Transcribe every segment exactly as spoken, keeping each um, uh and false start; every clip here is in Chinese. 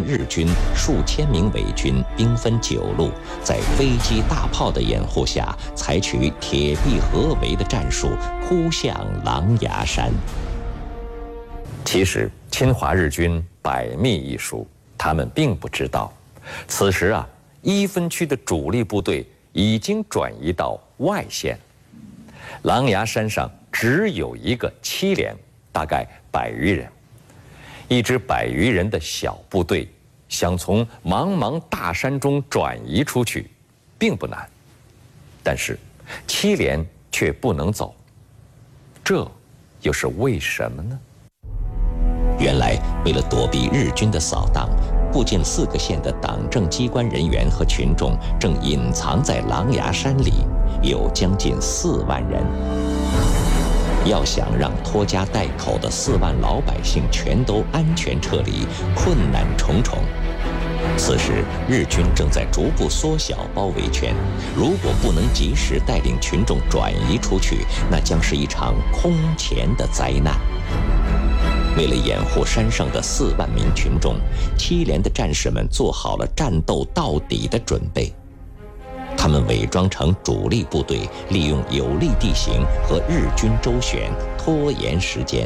日军数千名伪军兵分九路，在飞机大炮的掩护下，采取铁壁合围的战术，扑向狼牙山。其实，侵华日军百密一疏，他们并不知道，此时啊，一分区的主力部队已经转移到外线，狼牙山上只有一个七连，大概百余人。一支百余人的小部队想从茫茫大山中转移出去，并不难，但是七连却不能走，这又是为什么呢？原来，为了躲避日军的扫荡，附近四个县的党政机关人员和群众正隐藏在狼牙山里，有将近四万人。要想让拖家带口的四万老百姓全都安全撤离，困难重重。此时，日军正在逐步缩小包围圈，如果不能及时带领群众转移出去，那将是一场空前的灾难。为了掩护山上的四万名群众，七连的战士们做好了战斗到底的准备。他们伪装成主力部队，利用有利地形和日军周旋，拖延时间。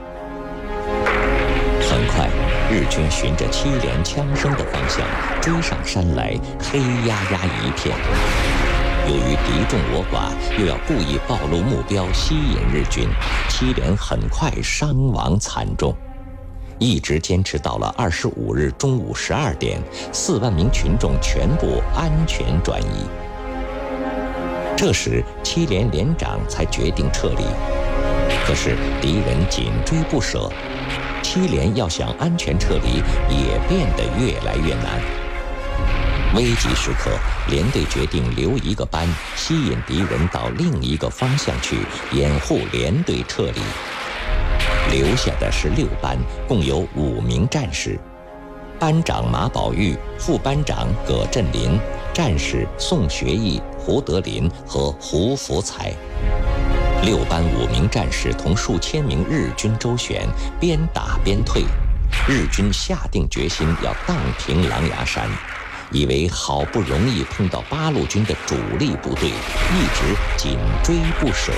很快，日军循着七连枪声的方向追上山来，黑压压一片。由于敌众我寡，又要故意暴露目标，吸引日军，七连很快伤亡惨重。一直坚持到了二十五日中午十二点，四万名群众全部安全转移。这时，七连连长才决定撤离。可是敌人紧追不舍，七连要想安全撤离，也变得越来越难。危急时刻，连队决定留一个班，吸引敌人到另一个方向去，掩护连队撤离。留下的是六班，共有五名战士，班长马宝玉，副班长葛振林，战士宋学义、胡德林和胡福才。六班五名战士同数千名日军周旋，边打边退。日军下定决心要荡平狼牙山，以为好不容易碰到八路军的主力部队，一直紧追不舍。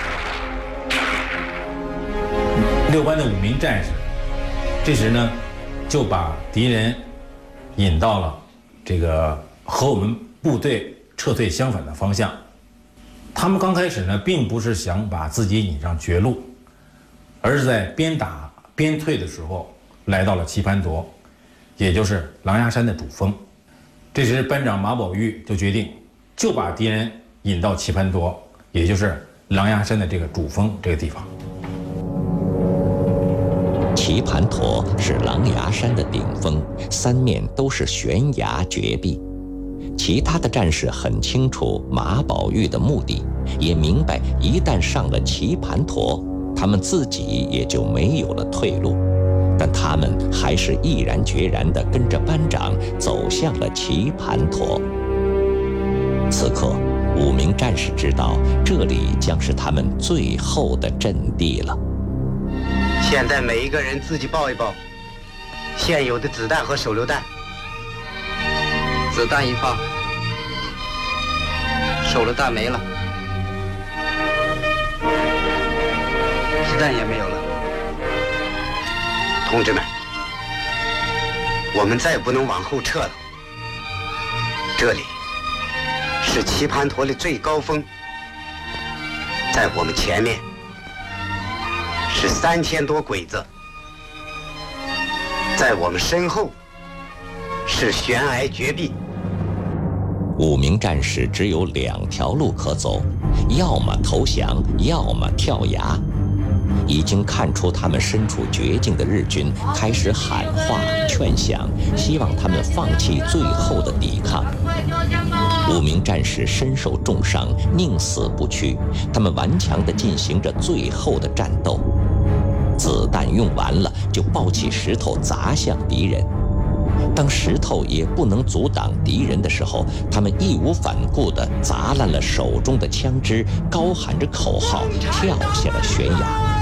六班的五名战士，这时呢，就把敌人引到了这个和我们部队撤退相反的方向。他们刚开始呢，并不是想把自己引上绝路，而是在边打边退的时候，来到了棋盘垛，也就是狼牙山的主峰。这时班长马宝玉就决定，就把敌人引到棋盘垛，也就是狼牙山的这个主峰这个地方。 棋盘垛是狼牙山的顶峰，三面都是悬崖绝壁。其他的战士很清楚马宝玉的目的，也明白一旦上了棋盘垛，他们自己也就没有了退路。但他们还是毅然决然地跟着班长走向了棋盘垛。此刻，五名战士知道这里将是他们最后的阵地了。 现在每一个人自己报一报现有的子弹和手榴弹。子弹一发，手榴弹没了，子弹也没有了。同志们，我们再不能往后撤了。这里是棋盘垛的最高峰，在我们前面是三千多鬼子，在我们身后是悬崖绝壁。 五名战士只有两条路可走，要么投降，要么跳崖。已经看出他们身处绝境的日军开始喊话劝降，希望他们放弃最后的抵抗。五名战士身受重伤，宁死不屈，他们顽强地进行着最后的战斗。子弹用完了，就抱起石头砸向敌人。当石头也不能阻挡敌人的时候，他们义无反顾地砸烂了手中的枪支，高喊着口号跳下了悬崖。